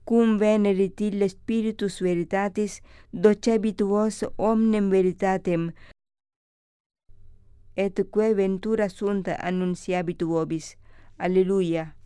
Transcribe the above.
cum venerit ille Spiritus veritatis, docebit vos omnem veritatem, et quae ventura sunt annunciabit vobis. Alleluia.